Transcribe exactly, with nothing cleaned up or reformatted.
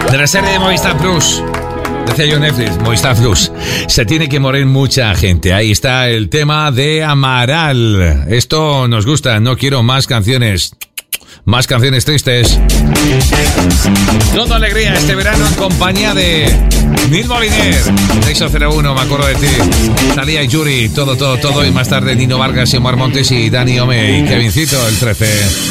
De la serie de Movistar Plus. Decía yo Netflix, Movistar Plus. Se tiene que morir mucha gente. Ahí está el tema de Amaral. Esto nos gusta. No quiero más canciones. Más canciones tristes. Toda alegría este verano en compañía de Nil Moliner. Nexo cero uno, me acuerdo de ti. Talía y Yuri, todo, todo, todo. Y más tarde Nino Vargas y Omar Montes y Dani Ome y Kevincito, el trece.